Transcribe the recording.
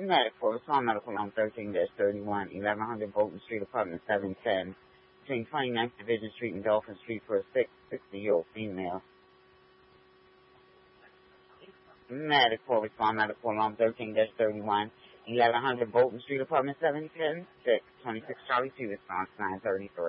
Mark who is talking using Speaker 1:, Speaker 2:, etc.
Speaker 1: Medical, respond medical on 13-31, 1100 Bolton Street, apartment 710, between 29th Division Street and Dolphin Street for a 60-year-old female. Medical, respond medical on 13-31, 1100 Bolton Street, apartment 710, 26 Charlie 2, response 933.